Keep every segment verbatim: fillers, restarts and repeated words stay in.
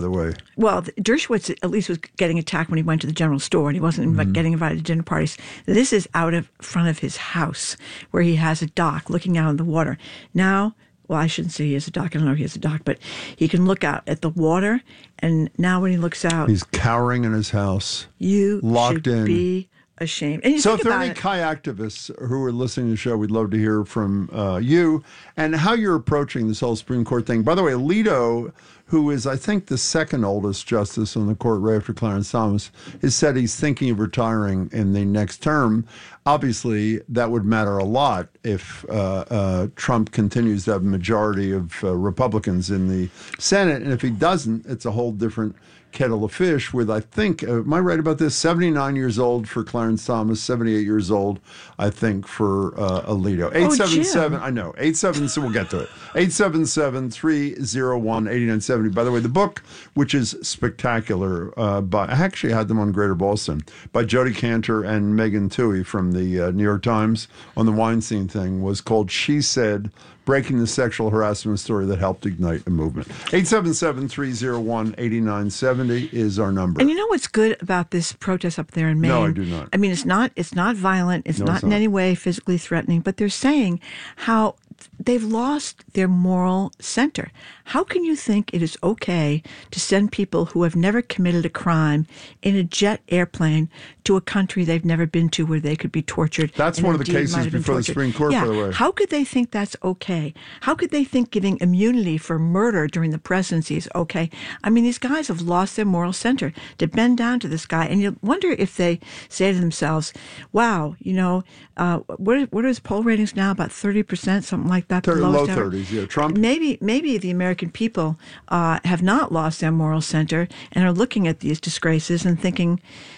the way. Well, Dershowitz at least was getting attacked when he went to the general store, and he wasn't mm-hmm. getting invited to dinner parties. This is out of front of his house, where he has a dock looking out on the water. Now, well, I shouldn't say he has a dock. I don't know if he has a dock, but he can look out at the water, and now when he looks out... He's cowering in his house. You locked should in. be ashamed. And you so think if there are about any it, kayaktivists who are listening to the show, we'd love to hear from uh, you and how you're approaching this whole Supreme Court thing. By the way, Alito, who is, I think, the second oldest justice on the court right after Clarence Thomas, has said he's thinking of retiring in the next term. Obviously, that would matter a lot if uh, uh, Trump continues to have a majority of uh, Republicans in the Senate. And if he doesn't, it's a whole different kettle of fish with, I think, uh, am I right about this? seventy-nine years old for Clarence Thomas, seventy-eight years old, I think, for uh, Alito. eight seven seven, oh, I know, eight seven seven, we'll get to it. eight seven seven, three oh one, eight nine seven oh. By the way, the book, which is spectacular, uh, by, I actually had them on Greater Boston, by Jodi Kantor and Megan Twohey from the uh, New York Times on the Weinstein thing, was called She Said, Breaking the Sexual Harassment Story That Helped Ignite a Movement. eight seven seven, three oh one, eight nine seven oh is our number. And you know what's good about this protest up there in Maine? No, I do not. I mean, it's not it's not violent. It's, no, not, it's not in not any way physically threatening. But they're saying how they've lost their moral center. How can you think it is okay to send people who have never committed a crime in a jet airplane to a country they've never been to where they could be tortured? That's one of the cases before the Supreme Court, yeah. by the way. How could they think that's okay? How could they think giving immunity for murder during the presidency is okay? I mean, these guys have lost their moral center to bend down to this guy. And you wonder if they say to themselves, wow, you know, uh, what, what are his poll ratings now? About thirty percent, something like that. thirty, low ever. thirties, yeah. Trump? Maybe, maybe the American people uh, have not lost their moral center and are looking at these disgraces and thinking,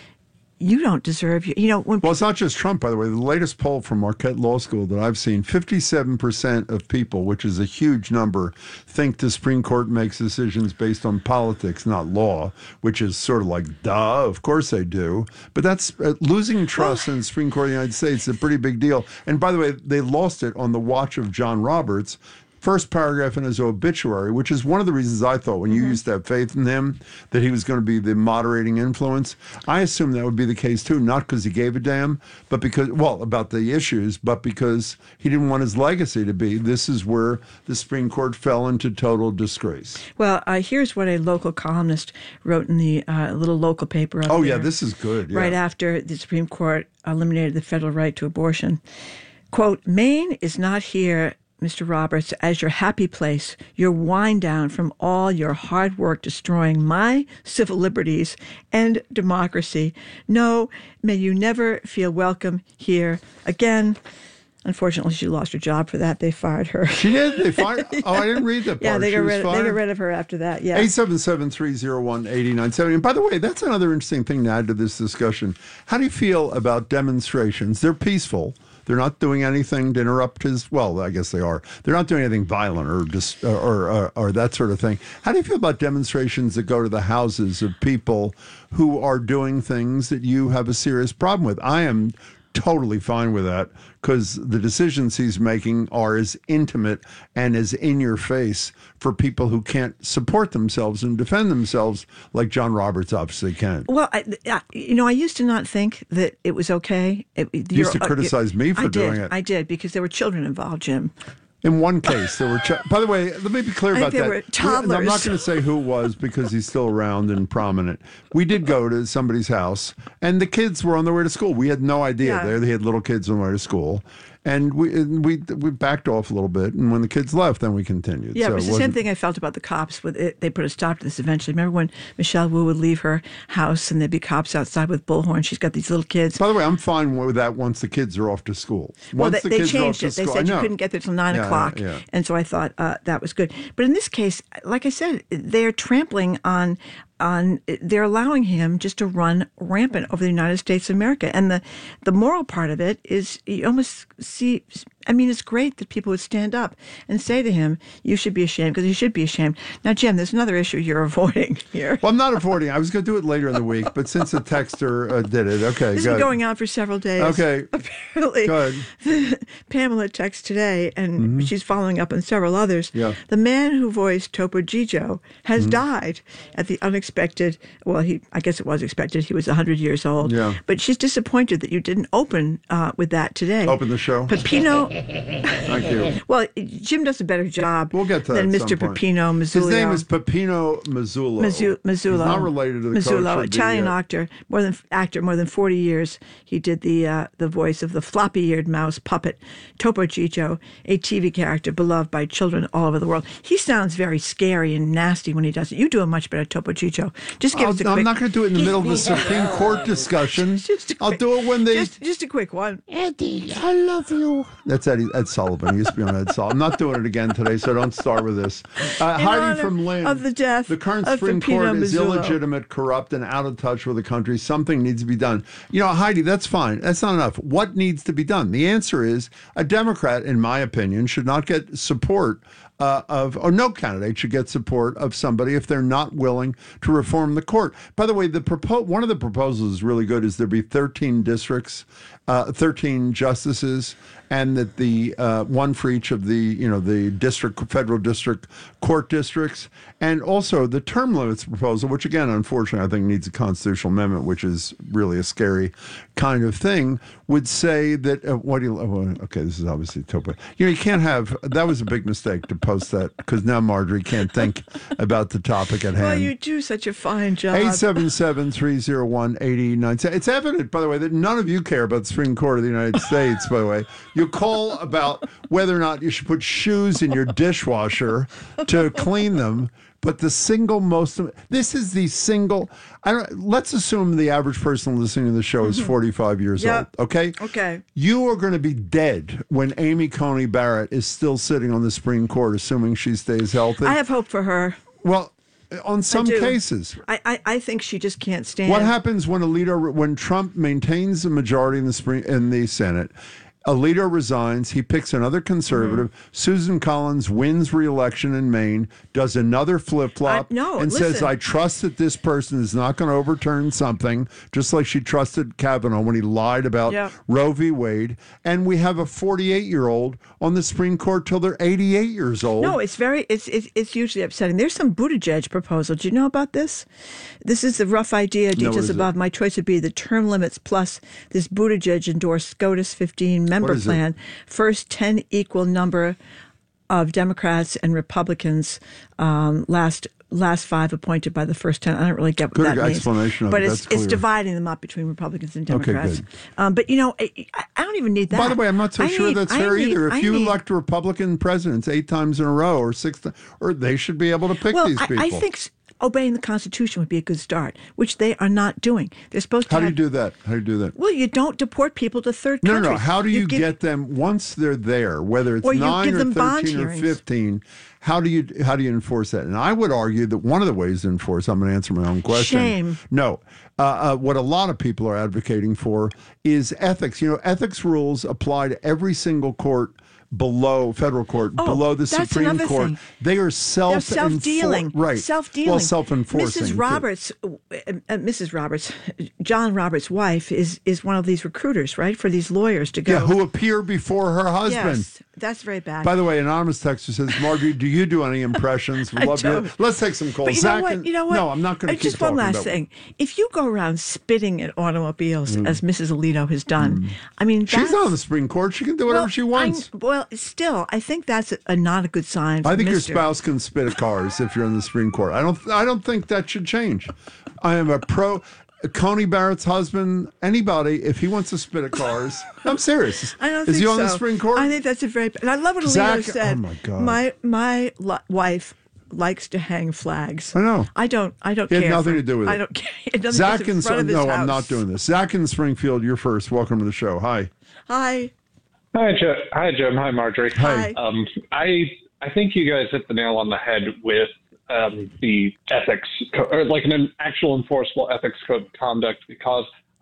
you don't deserve, you know. When well, it's not just Trump, by the way. The latest poll from Marquette Law School that I've seen, fifty-seven percent of people, which is a huge number, think the Supreme Court makes decisions based on politics, not law, which is sort of like, duh, of course they do. But that's uh, losing trust well, in the Supreme Court of the United States is a pretty big deal. And by the way, they lost it on the watch of John Roberts. First paragraph in his obituary, which is one of the reasons I thought when you mm-hmm. used to have faith in him that he was going to be the moderating influence. I assume that would be the case too, not because he gave a damn, but because, well, about the issues, but because he didn't want his legacy to be, this is where the Supreme Court fell into total disgrace. Well, uh, here's what a local columnist wrote in the uh, little local paper. Up oh, there, yeah, this is good. Yeah. Right after the Supreme Court eliminated the federal right to abortion. Quote, Maine is not here, Mister Roberts, as your happy place, your wind down from all your hard work destroying my civil liberties and democracy. No, may you never feel welcome here again. Unfortunately, she lost her job for that. They fired her. She did? They fired? yeah. Oh, I didn't read that part. Yeah, they she got, was rid, fired? they got rid of her after that, yeah. eight seven seven, three oh one, eight nine seven oh. And by the way, that's another interesting thing to add to this discussion. How do you feel about demonstrations? They're peaceful. They're not doing anything to interrupt his, well, I guess they are. They're not doing anything violent or just or, or, or that sort of thing. How do you feel about demonstrations that go to the houses of people who are doing things that you have a serious problem with? I am totally fine with that because the decisions he's making are as intimate and as in your face for people who can't support themselves and defend themselves like John Roberts obviously can. Well, I, I, you know, I used to not think that it was okay. It, you used to criticize uh, me for I doing did, it. I did, because there were children involved, Jim. In one case, there were. Ch- By the way, let me be clear about there that. Were toddlers. I'm not going to say who it was because he's still around and prominent. We did go to somebody's house, and the kids were on their way to school. We had no idea. Yeah. There, they had little kids on their way to school, and we and we we backed off a little bit. And when the kids left, then we continued. Yeah, so it was the same thing I felt about the cops. With it, they put a stop to this eventually. Remember when Michelle Wu would leave her house and there'd be cops outside with bullhorns? She's got these little kids. By the way, I'm fine with that once the kids are off to school. Once well, they, the they kids changed are it. off to They school, said you couldn't get there till nine yeah, o'clock, yeah, yeah. and so I thought uh, that was good. But in this case, like I said, they're trampling on. On, they're allowing him just to run rampant over the United States of America. And the, the moral part of it is you almost see I mean, it's great that people would stand up and say to him, you should be ashamed, because he should be ashamed. Now, Jim, there's another issue you're avoiding here. Well, I'm not avoiding. I was going to do it later in the week, but since the texter uh, did it, okay, This good. has been going on for several days. Okay. Apparently, Go ahead. Pamela texts today, and Mm-hmm. she's following up on several others. Yeah. The man who voiced Topo Gigio has Mm-hmm. died at the unexpected, well, he I guess it was expected. He was one hundred years old. Yeah. But she's disappointed that you didn't open uh, with that today. Open the show. Peppino, Thank you. well, Jim does a better job We'll get to that than at Mister some point. Peppino Mazzullo. His name is Peppino Mazzullo. Mazzu- Mazzullo. He's not related to the Mazzullo, coach of the, Italian uh, actor, more than actor, more than forty years. He did the uh, the voice of the floppy-eared mouse puppet Topo Gigio, a T V character beloved by children all over the world. He sounds very scary and nasty when he does it. You do a much better Topo Gigio. Just give I'll, us a I'm quick. not going to do it in the middle of the Supreme Court discussion. Just a I'll quick- do it when they. Just, just a quick one. Eddie, I love you. That's Eddie, Ed Sullivan. He used to be on Ed Sullivan. I'm not doing it again today, so don't start with this. Uh, In Heidi honor from Lynn. of the death The current of Supreme Peppino Court is Mazzullo. illegitimate, corrupt, and out of touch with the country. Something needs to be done. You know, Heidi, that's fine. That's not enough. What needs to be done? The answer is a Democrat, in my opinion, should not get support uh, of, or no candidate should get support of somebody if they're not willing to reform the court. By the way, the propo- one of the proposals is really good. Is there be thirteen districts, uh, thirteen justices, and that the uh, one for each of the you know the district, federal district court districts, and also the term limits proposal, which again, unfortunately, I think needs a constitutional amendment, which is really a scary kind of thing. Would say that uh, what do you? Oh, okay, this is obviously Topo. You know, you can't have that was a big mistake to post that because now Marjorie can't think about the topic at hand. Well, you do such a fine job. eight seven seven, three oh one, eight oh nine seven. It's evident, by the way, that none of you care about the Supreme Court of the United States, by the way. You call about whether or not you should put shoes in your dishwasher to clean them. But the single most, this is the single, I don't, let's assume the average person listening to the show is forty-five years Yep. old, okay? Okay. You are going to be dead when Amy Coney Barrett is still sitting on the Supreme Court, assuming she stays healthy. I have hope for her. Well, on some do. cases. I, I, I think she just can't stand. What happens when Alito, when Trump maintains a majority in the Supreme, in the Senate? Alito resigns. He picks another conservative. Mm-hmm. Susan Collins wins re-election in Maine, does another flip-flop, I- no, and says, listen. I trust that this person is not going to overturn something, just like she trusted Kavanaugh when he lied about Yep. Roe v. Wade. And we have a forty-eight-year-old on the Supreme Court till they're eighty-eight years old. No, it's very it's it's it's hugely upsetting. There's some Buttigieg proposal. Do you know about this? This is the rough idea. what Details is it? above. My choice would be the term limits plus this Buttigieg endorsed SCOTUS fifteen member What is it? plan. First ten equal number of Democrats and Republicans. Um, last last five appointed by the first ten. I don't really get what Good that means. explanation of but it. it's That's it's clear. dividing them up between Republicans and Okay, Democrats. good. Um, but you know, I, I don't even need that. By the way, I'm not so I sure need- that's I fair need- either. If I you need- elect Republican presidents eight times in a row or six, th- or they should be able to pick Well, these I, people. I think s- obeying the Constitution would be a good start, which they are not doing. They're supposed to How do you have- do that? How do you do that? Well, you don't deport people to third No, no, countries. no. How do you, give- get them once they're there, whether it's Or you nine give or them bond thirteen or hearings. fifteen? How do you how do you enforce that? And I would argue that one of the ways to enforce, I'm going to answer my own question. Shame. No, uh, uh, what a lot of people are advocating for is ethics. You know, ethics rules apply to every single court below federal court, Oh, below the that's Supreme another Court. thing. They are They're self self-dealing, right? self-dealing. Well, self-enforcing. Missus too. Roberts, uh, uh, Missus Roberts, John Roberts' wife is is one of these recruiters, right, for these lawyers to go. Yeah, who appear before her husband. Yes, that's very bad. By the way, anonymous texter says, Marjorie, do you do any impressions? We'd I love to. don't. Let's take some calls. But you Zach know what? and- You know what? No, I'm not going Uh, to keep Just one talking last about- thing. If you go around spitting at automobiles, Mm. as Missus Alito has done, I mean, She's that's, not on the Supreme Court. She can do whatever well, she wants. I, well, still, I think that's a, a not a good sign. For I think Mister your spouse can spit at cars if you're in the Supreme Court. I don't. I don't think that should change. I am a pro. Coney Barrett's husband, anybody, if he wants to spit at cars, I'm serious. I don't Is think he on so. the Supreme Court? I think that's a very. And I love what Alito Zach- said. oh, my God. My my li- wife likes to hang flags. I know. I don't. I don't It had care. nothing for- to do with I it. don't care. It doesn't Zach get in and front of his no, house. I'm not doing this. Zach in Springfield, you're first. Welcome to the show. Hi. Hi. Hi, Jim. Hi, Jim. Hi, Marjorie. Hi. Um, I I think you guys hit the nail on the head with um, the ethics, co- or like an actual enforceable ethics code of conduct, because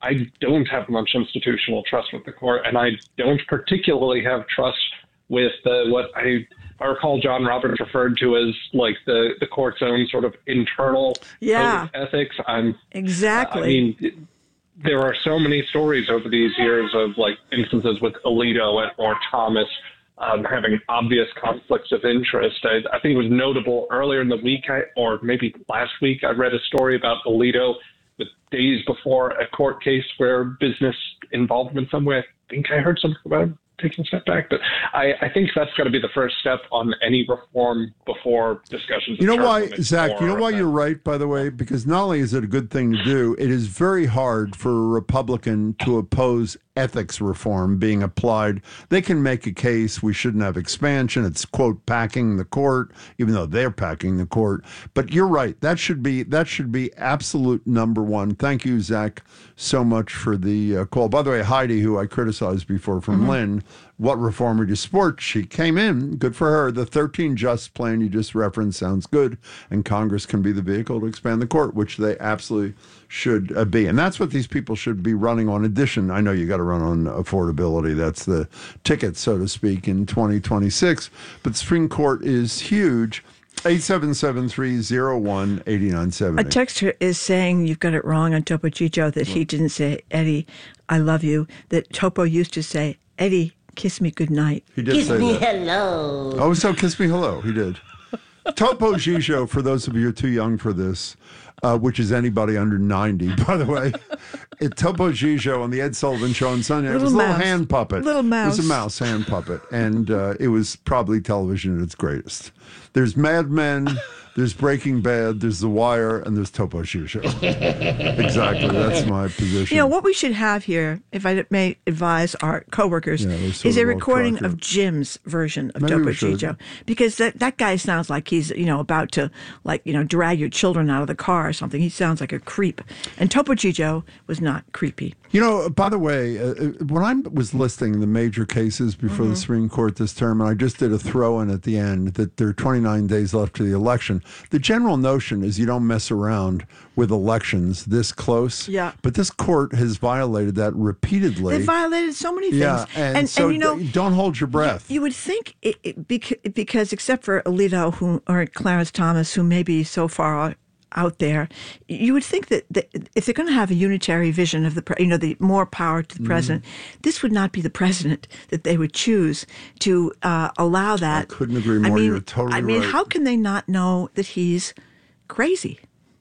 I don't have much institutional trust with the court, and I don't particularly have trust with the, what I, I recall John Roberts referred to as like the, the court's own sort of internal yeah. code of ethics. I'm, exactly. I mean, there are so many stories over these years of like instances with Alito and, or Thomas um, having obvious conflicts of interest. I, I think it was notable earlier in the week, I, or maybe last week, I read a story about Alito with days before a court case where business involved him in some way. I think I heard something about him taking a step back, but I, I think that's got to be the first step on any reform before discussions. You know why, Zach, you know why you're right, by the way, because not only is it a good thing to do, it is very hard for a Republican to oppose ethics reform being applied. They can make a case we shouldn't have expansion. It's, quote, packing the court, even though they're packing the court. But you're right. That should be that should be absolute number one. Thank you, Zach, so much for the uh, call. By the way, Heidi, who I criticized before from mm-hmm. Lynn, what reform would you support? She came in. Good for her. The thirteen Just plan you just referenced sounds good, and Congress can be the vehicle to expand the court, which they absolutely should uh, be. And that's what these people should be running on. Addition, I know you got to run on affordability. That's the ticket, so to speak, in twenty twenty-six. But the Supreme Court is huge. eight seven seven, three oh one, eight nine seven eight. A texter is saying you've got it wrong on Topo Gigio, that he didn't say, Eddie, I love you. That Topo used to say, Eddie, kiss me goodnight. He did kiss say me that. hello. Oh, so kiss me hello. He did. Topo Gigio, for those of you who are too young for this, uh, which is anybody under ninety, by the way. It, Topo Gigio on the Ed Sullivan Show on Sunday. Little it was a little mouse. hand puppet. Little mouse. It was a mouse hand puppet. And uh, it was probably television at its greatest. There's Mad Men, there's Breaking Bad, there's The Wire, and there's Topo Gigio. Exactly. That's my position. You know, what we should have here, if I may advise our coworkers, yeah, is a recording of Jim's version of Maybe Topo Gigio. Because that, that guy sounds like he's, you know, about to, like, you know, drag your children out of the car or something. He sounds like a creep. And Topo Gigio was not creepy. You know, by the way, uh, when I was listing the major cases before mm-hmm. the Supreme Court this term, and I just did a throw-in at the end that there are twenty-nine days left to the election, the general notion is you don't mess around with elections this close. Yeah. But this court has violated that repeatedly. They violated so many things. Yeah, and, and so and, you know, don't hold your breath. You, you would think, it, it, because except for Alito who, or Clarence Thomas, who may be so far out there, you would think that, that if they're going to have a unitary vision of the, you know, the more power to the president, mm. this would not be the president that they would choose to uh, allow that. I couldn't agree more. I mean, You're totally I mean, right. how can they not know that he's crazy?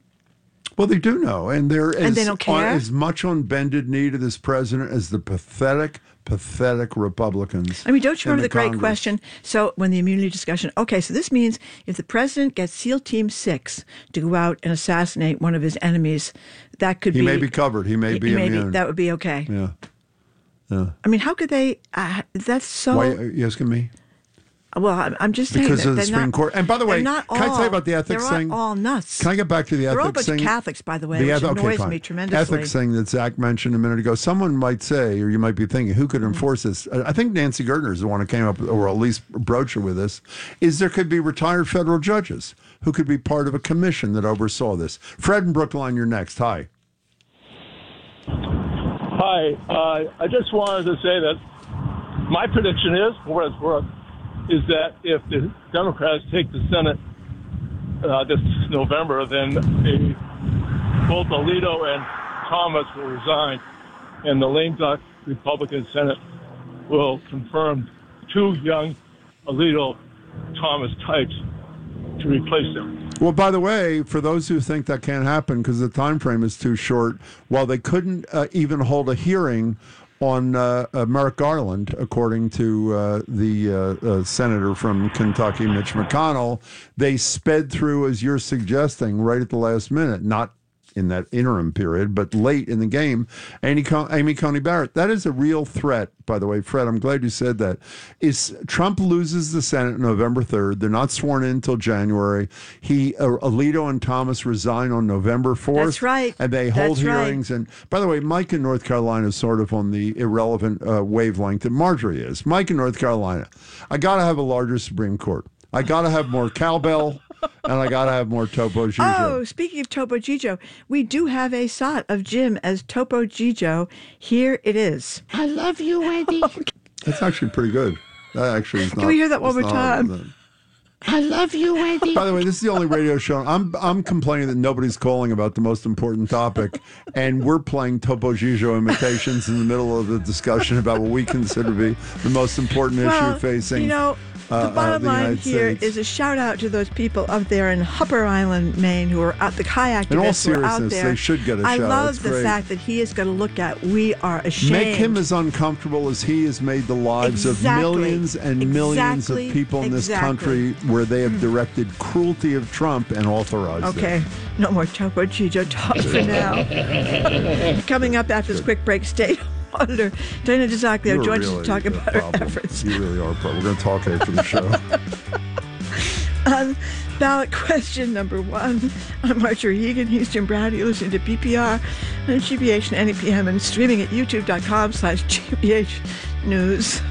Well, they do know, and they're and as, they don't care? as much on bended knee to this president as the pathetic, pathetic Republicans. I mean, don't you remember the, the great Congress. question? So when the immunity discussion, okay, so this means if the president gets SEAL Team six to go out and assassinate one of his enemies, that could he be... He may be covered. He may he, be he may immune. Be, that would be okay. Yeah. Yeah. I mean, how could they... Uh, that's so... Why are you asking me? Well, I'm just saying because that of the Supreme not, Court. And by the way, not can all, I tell you about the ethics they're thing? They're all nuts. Can I get back to the they're ethics all a bunch thing? Of Catholics, by the way, the which eth- annoys okay, me tremendously. Ethics thing that Zach mentioned a minute ago. Someone might say, or you might be thinking, who could enforce this? I think Nancy Gertner is the one who came up, or at least broached it with us. Is there could be retired federal judges who could be part of a commission that oversaw this. Fred in Brookline, you're next. Hi. Hi. Uh, I just wanted to say that my prediction is, for what it's worth, is that if the Democrats take the Senate uh, this November, then a, both Alito and Thomas will resign, and the lame duck Republican Senate will confirm two young Alito-Thomas types to replace them. Well, by the way, for those who think that can't happen because the time frame is too short, while they couldn't uh, even hold a hearing on uh, uh, Merrick Garland, according to uh, the uh, uh, senator from Kentucky, Mitch McConnell, they sped through, as you're suggesting, right at the last minute, not in that interim period, but late in the game, Amy, Con- Amy Coney Barrett. That is a real threat, by the way. Fred, I'm glad you said that. Is Trump loses the Senate November third. They're not sworn in until January. He, uh, Alito and Thomas resign on November fourth. That's right. And they hold That's hearings. Right. And by the way, Mike in North Carolina is sort of on the irrelevant uh, wavelength that Marjorie is. Mike in North Carolina, I got to have a larger Supreme Court. I got to have more cowbell. and I got to have more Topo Gigio. Oh, speaking of Topo Gigio, we do have a shot of Jim as Topo Gigio. Here it is. I love you, Eddie. That's actually pretty good. That actually is not. Can we hear that one it's more not- time? I love you, Eddie. By the way, this is the only radio show. I'm I'm complaining that nobody's calling about the most important topic, and we're playing Topo Gigio imitations in the middle of the discussion about what we consider to be the most important Well, issue facing. you know, the uh, uh, bottom the line United here States. is a shout out to those people up there in Hupper Island, Maine, who are out, the kayak In all activists who are out seriousness, there. they should get a I shout out. love It's the great. fact that he is going to look at, we are ashamed. Make him as uncomfortable as he has made the lives Exactly. of millions and millions Exactly. of people in this Exactly. country where they have directed cruelty of Trump and authorized it. Okay, no more Topo Gigio talk for now. Coming up after this quick break, State Auditor Dana DeZocchio You're joins us really to talk a about her problem. efforts. You really are a problem. We're going to talk after the show. On ballot question number one, I'm Marjorie Egan, he's Jim Browdy. You're listening to B P R on G B H and N E P M and streaming at youtube.com slash GBH News.